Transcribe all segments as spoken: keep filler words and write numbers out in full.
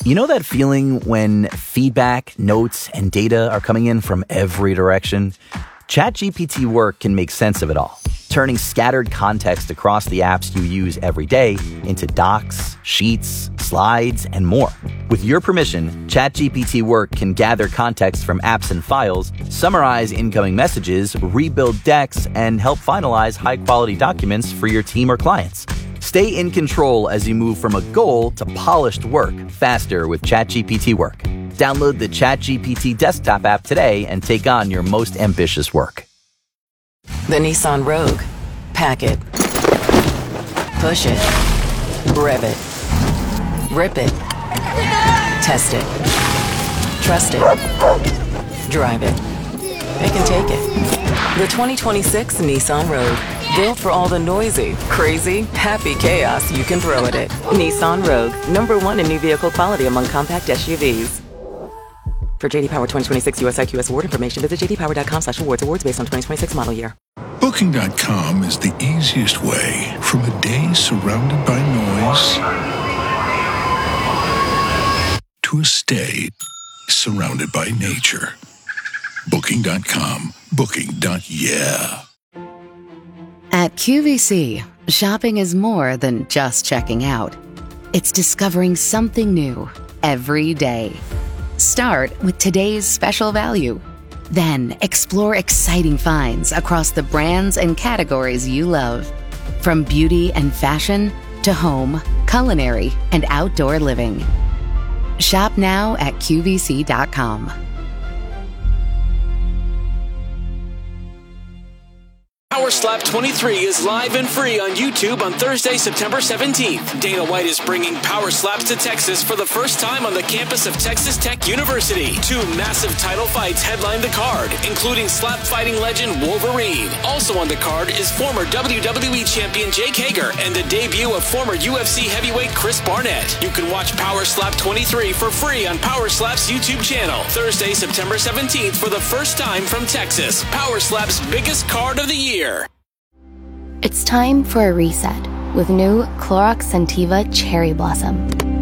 You know that feeling when feedback, notes, and data are coming in from every direction? ChatGPT Work can make sense of it all, turning scattered context across the apps you use every day into docs, sheets, slides, and more. With your permission, ChatGPT Work can gather context from apps and files, summarize incoming messages, rebuild decks, and help finalize high-quality documents for your team or clients. Stay in control as you move from a goal to polished work faster with ChatGPT Work. Download the ChatGPT desktop app today and take on your most ambitious work. The Nissan Rogue. Pack it. Push it. Rev it. Rip it. Test it. Trust it. Drive it. They can take it. The twenty twenty-six Nissan Rogue. Built for all the noisy, crazy, happy chaos you can throw at it. Nissan Rogue. Number one in new vehicle quality among compact S U Vs. For J D Power twenty twenty-six U S I Q S award information, visit j d power dot com slash awards. Awards based on twenty twenty-six model year. Booking dot com is the easiest way from a day surrounded by noise to a stay surrounded by nature. Booking dot com. Booking. Yeah. At Q V C, shopping is more than just checking out. It's discovering something new every day. Start with today's special value. Then explore exciting finds across the brands and categories you love. From beauty and fashion to home, culinary, and outdoor living. Shop now at Q V C dot com. Power Slap twenty-three is live and free on YouTube on Thursday, September seventeenth. Dana White is bringing Power Slaps to Texas for the first time on the campus of Texas Tech University. Two massive title fights headline the card, including slap fighting legend Wolverine. Also on the card is former W W E champion Jake Hager and the debut of former U F C heavyweight Chris Barnett. You can watch Power Slap twenty-three for free on Power Slap's YouTube channel. Thursday, September seventeenth for the first time from Texas. Power Slap's biggest card of the year. It's time for a reset with new Clorox Scentiva Cherry Blossom.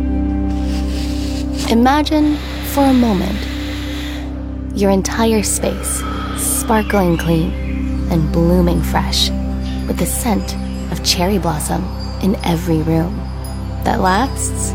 Imagine, for a moment, your entire space sparkling clean and blooming fresh with the scent of cherry blossom in every room that lasts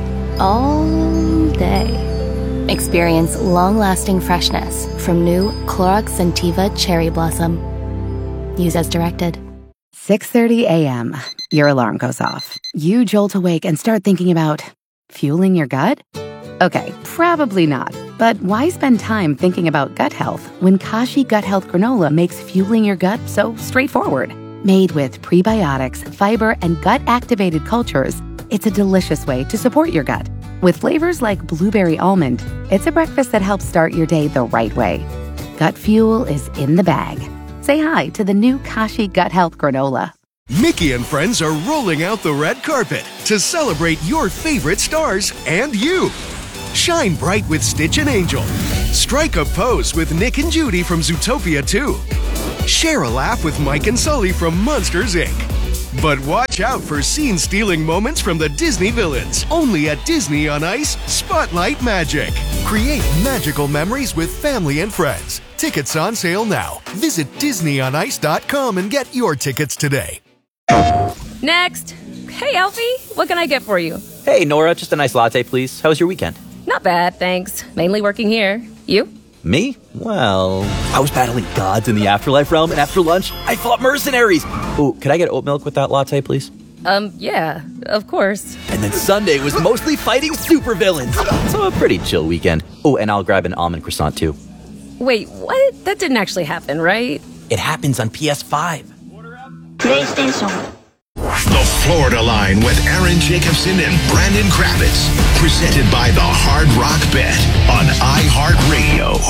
all day. Experience long-lasting freshness from new Clorox Scentiva Cherry Blossom. Use as directed. six thirty a.m. Your alarm goes off. You jolt awake and start thinking about fueling your gut? Okay, probably not. But why spend time thinking about gut health when Kashi Gut Health Granola makes fueling your gut so straightforward? Made with prebiotics, fiber, and gut-activated cultures, it's a delicious way to support your gut. With flavors like blueberry almond, it's a breakfast that helps start your day the right way. Gut fuel is in the bag. Say hi to the new Kashi Gut Health Granola. Mickey and friends are rolling out the red carpet to celebrate your favorite stars and you. Shine bright with Stitch and Angel. Strike a pose with Nick and Judy from Zootopia two. Share a laugh with Mike and Sully from Monsters, Incorporated. But watch out for scene-stealing moments from the Disney villains. Only at Disney on Ice, Spotlight Magic. Create magical memories with family and friends. Tickets on sale now. Visit disney on ice dot com and get your tickets today. Next. Hey, Alfie, what can I get for you? Hey, Nora, just a nice latte, please. How was your weekend? Not bad, thanks. Mainly working here. You? Me? Well, I was battling gods in the afterlife realm, and after lunch, I fought mercenaries. Oh, could I get oat milk with that latte, please? Um, yeah, of course. And then Sunday was mostly fighting supervillains. So a pretty chill weekend. Oh, and I'll grab an almond croissant, too. Wait, what? That didn't actually happen, right? It happens on P S five. PlayStation. The Florida Line with Aaron Jacobson and Brandon Kravitz. Presented by the Hard Rock Bet on iHeartRadio.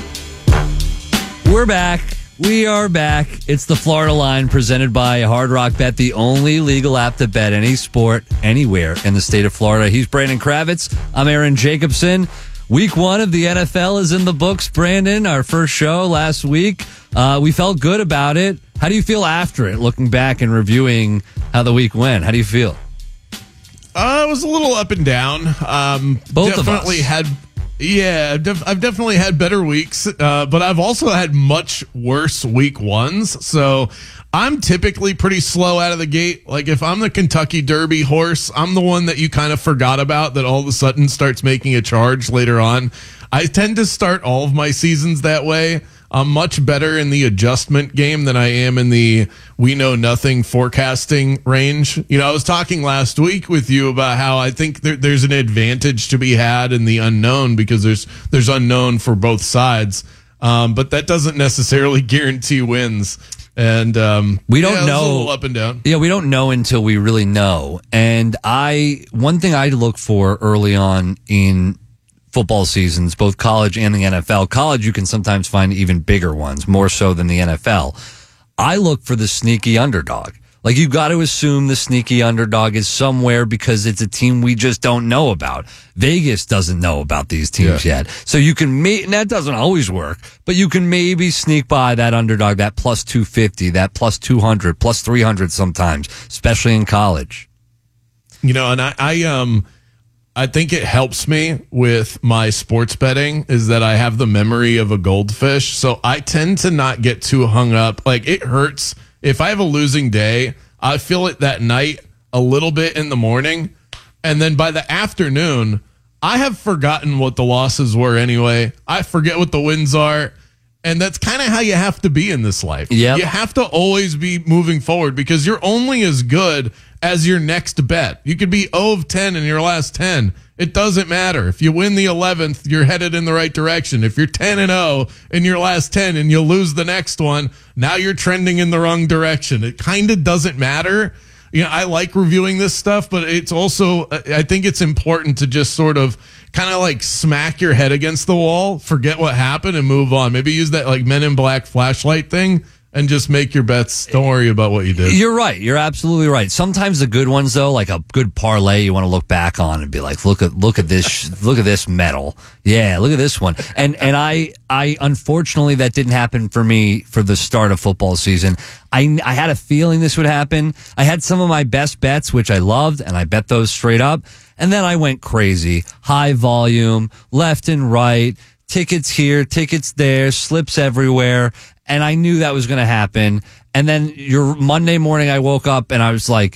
We're back. We are back. It's the Florida Line presented by Hard Rock Bet, the only legal app to bet any sport anywhere in the state of Florida. He's Brandon Kravitz. I'm Aaron Jacobson. Week one of the N F L is in the books, Brandon. Our first show last week. Uh, we felt good about it. How do you feel after it, looking back and reviewing how the week went? How do you feel? Uh, it was a little up and down. Um, Both definitely of us. had, yeah, def- I've definitely had better weeks, uh, but I've also had much worse week ones. So I'm typically pretty slow out of the gate. Like if I'm the Kentucky Derby horse, I'm the one that you kind of forgot about that all of a sudden starts making a charge later on. I tend to start all of my seasons that way. I'm much better in the adjustment game than I am in the we know nothing forecasting range. You know, I was talking last week with you about how I think there, there's an advantage to be had in the unknown because there's there's unknown for both sides, um, but that doesn't necessarily guarantee wins. And um, we don't yeah, know a little up and down. Yeah, we don't know until we really know. And I one thing I look for early on in football seasons, both college and the N F L. College, you can sometimes find even bigger ones, more so than the N F L. I look for the sneaky underdog. Like, you got to assume the sneaky underdog is somewhere because it's a team we just don't know about. Vegas doesn't know about these teams yeah. yet. So you can, may- and that doesn't always work, but you can maybe sneak by that underdog, that plus two fifty, that plus two hundred, plus three hundred sometimes, especially in college. You know, and I, I um, I think it helps me with my sports betting is that I have the memory of a goldfish. So I tend to not get too hung up. Like, it hurts. If I have a losing day, I feel it that night a little bit in the morning. And then by the afternoon, I have forgotten what the losses were anyway. I forget what the wins are. And that's kind of how you have to be in this life. Yep. You have to always be moving forward because you're only as good as your next bet. You could be zero of ten in your last ten. It doesn't matter. If you win the eleventh, you're headed in the right direction. If you're ten and oh in your last ten and you lose the next one, now you're trending in the wrong direction. It kind of doesn't matter. You know, I like reviewing this stuff, but it's also, I think it's important to just sort of kind of like smack your head against the wall, forget what happened and move on. Maybe use that like Men in Black flashlight thing and just make your bets. Don't worry about what you did. You're right. You're absolutely right. Sometimes the good ones, though, like a good parlay, you want to look back on and be like, look at look at this, look at this medal. Yeah, look at this one. And and I I unfortunately that didn't happen for me for the start of football season. I I had a feeling this would happen. I had some of my best bets, which I loved, and I bet those straight up. And then I went crazy, high volume, left and right, tickets here, tickets there, slips everywhere. And I knew that was going to happen. And then your Monday morning, I woke up and I was like,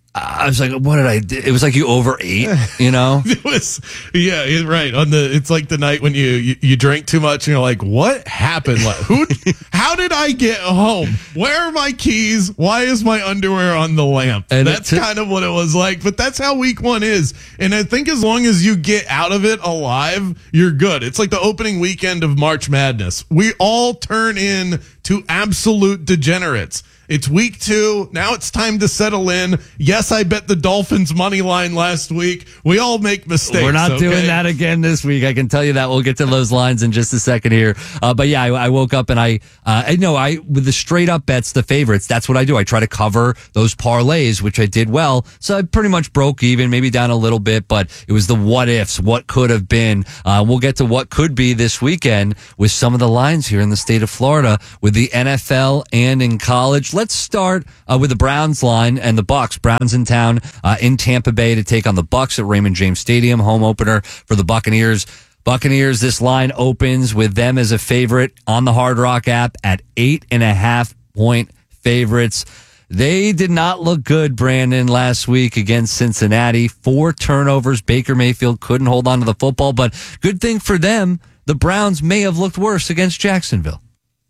I was like, what did I do? It was like you overate, you know? It was, yeah, you're right. On the, it's like the night when you, you, you drink too much and you're like, what happened? Like, who, how did I get home? Where are my keys? Why is my underwear on the lamp? And that's t- kind of what it was like, but that's how week one is. And I think as long as you get out of it alive, you're good. It's like the opening weekend of March Madness. We all turn in to absolute degenerates. It's week two. Now it's time to settle in. Yes, I bet the Dolphins money line last week. We all make mistakes. We're not okay? doing that again this week. I can tell you that. We'll get to those lines in just a second here. Uh, but yeah, I, I woke up and I, uh, I know I, with the straight up bets, the favorites, that's what I do. I try to cover those parlays, which I did well. So I pretty much broke even, maybe down a little bit, but it was the what ifs, what could have been. Uh, we'll get to what could be this weekend with some of the lines here in the state of Florida with the N F L and in college. Let's start uh, with the Browns line and the Bucks. Browns in town uh, in Tampa Bay to take on the Bucks at Raymond James Stadium, home opener for the Buccaneers. Buccaneers, this line opens with them as a favorite on the Hard Rock app at eight and a half point favorites. They did not look good, Brandon, last week against Cincinnati. Four turnovers. Baker Mayfield couldn't hold on to the football, but good thing for them, the Browns may have looked worse against Jacksonville.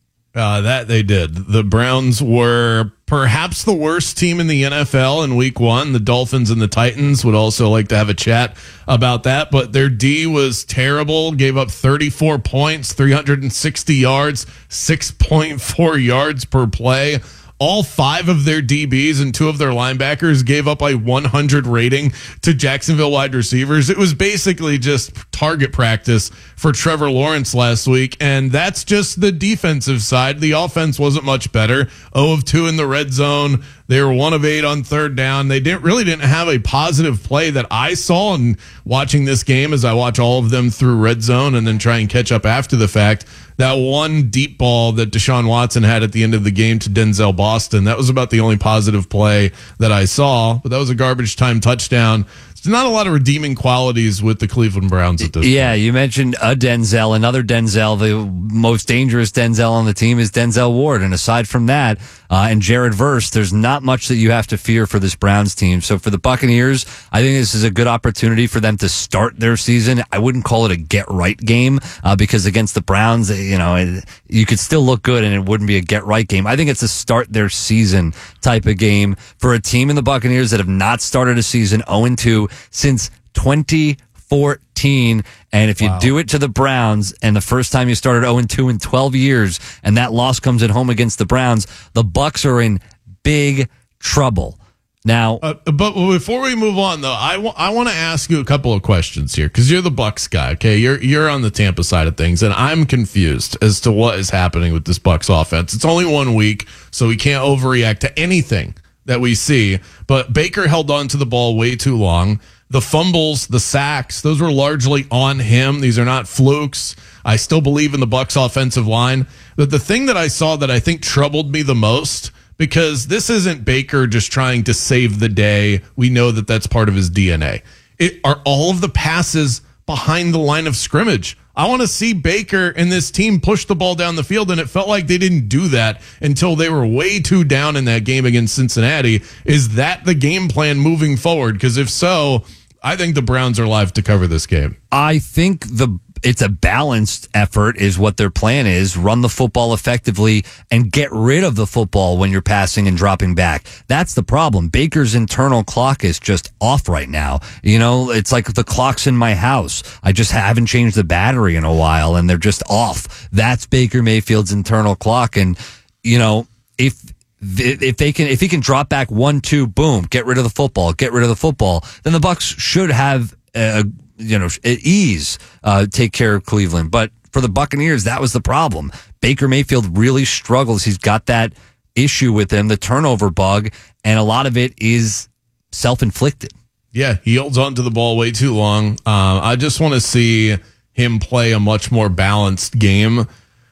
Uh, that they did. The Browns were perhaps the worst team in the N F L in week one. The Dolphins and the Titans would also like to have a chat about that, but their D was terrible, gave up thirty-four points, three hundred sixty yards, six point four yards per play. All five of their D Bs and two of their linebackers gave up a one hundred rating to Jacksonville wide receivers. It was basically just target practice for Trevor Lawrence last week, and that's just the defensive side. The offense wasn't much better. zero of two in the red zone. They were one of eight on third down. They didn't really didn't have a positive play that I saw in watching this game as I watch all of them through red zone and then try and catch up after the fact. That one deep ball that Deshaun Watson had at the end of the game to Denzel Boston, that was about the only positive play that I saw, but that was a garbage time touchdown. there's not a lot of redeeming qualities with the Cleveland Browns at this yeah, point. you mentioned a Denzel, another Denzel. The most dangerous Denzel on the team is Denzel Ward. And aside from that, uh, and Jared Verse, there's not much that you have to fear for this Browns team. So for the Buccaneers, I think this is a good opportunity for them to start their season. I wouldn't call it a get-right game uh, because against the Browns, you know, it, you could still look good and it wouldn't be a get-right game. I think it's a start their season type of game for a team in the Buccaneers that have not started a season oh and two since twenty fourteen. And if you Wow. do it to the Browns, and the first time you started oh and two in twelve years, and that loss comes at home against the Browns, the Bucs are in big trouble. Now, uh, but before we move on, though, I, w- I want to ask you a couple of questions here because you're the Bucs guy. Okay, you're you're on the Tampa side of things, and I'm confused as to what is happening with this Bucs offense. It's only one week, so we can't overreact to anything that we see. But Baker held on to the ball way too long. The fumbles, the sacks, those were largely on him. These are not flukes. I still believe in the Bucs offensive line. But the thing that I saw that I think troubled me the most, because this isn't Baker just trying to save the day. We know that that's part of his D N A. It are all of the passes behind the line of scrimmage. I want to see Baker and this team push the ball down the field, and it felt like they didn't do that until they were way too down in that game against Cincinnati. Is that the game plan moving forward? Because if so, I think the Browns are live to cover this game. I think the it's a balanced effort is what their plan is. Run the football effectively and get rid of the football when you're passing and dropping back. That's the problem. Baker's internal clock is just off right now. You know, it's like the clock's in my house. I just haven't changed the battery in a while and they're just off. That's Baker Mayfield's internal clock. And, you know, if If they can, if he can drop back one, two, boom, get rid of the football, get rid of the football, then the Bucs should have, uh, you know, at ease, uh, take care of Cleveland. But for the Buccaneers, that was the problem. Baker Mayfield really struggles. He's got that issue with him, the turnover bug, and a lot of it is self-inflicted. Yeah, he holds on to the ball way too long. Uh, I just want to see him play a much more balanced game.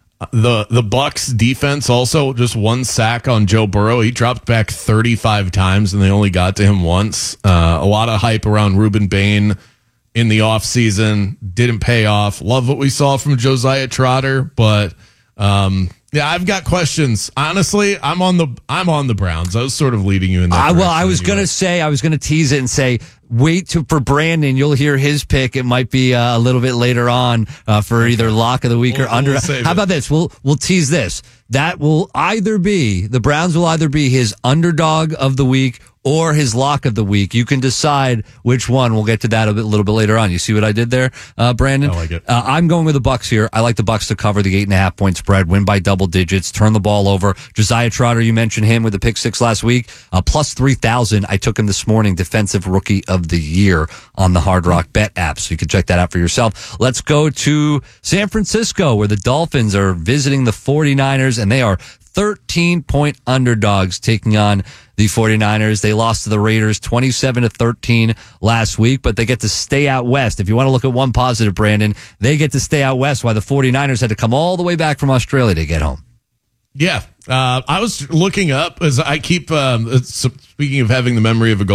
The the Bucs defense also just one sack on Joe Burrow. He dropped back thirty-five times and they only got to him once. Uh, a lot of hype around Reuben Bain in the offseason. Didn't pay off. Love what we saw from Josiah Trotter, but um, yeah, I've got questions. Honestly, I'm on the I'm on the Browns. I was sort of leading you in that. Uh, well, I was anyway. gonna say I was gonna tease it and say wait to, for Brandon. You'll hear his pick. It might be uh, a little bit later on uh, for either lock of the week We'll- or under. we'll save How it. about this? We'll we'll tease this. That will either be the Browns will either be his underdog of the week or his lock of the week. You can decide which one. We'll get to that a bit, little bit later on. You see what I did there, uh, Brandon? I like it. Uh, I'm going with the Bucs here. I like the Bucs to cover the eight and a half point spread, win by double digits, turn the ball over. Josiah Trotter, you mentioned him with the pick six last week, uh, plus three thousand. I took him this morning, defensive rookie of the year on the Hard Rock Bet app. So you can check that out for yourself. Let's go to San Francisco, where the Dolphins are visiting the 49ers, and they are thirteen point underdogs taking on the 49ers. They lost to the Raiders twenty-seven to thirteen last week, but they get to stay out west. If you want to look at one positive, Brandon, they get to stay out west, while the 49ers had to come all the way back from Australia to get home. Yeah, uh, I was looking up as I keep um, speaking of having the memory of a goal.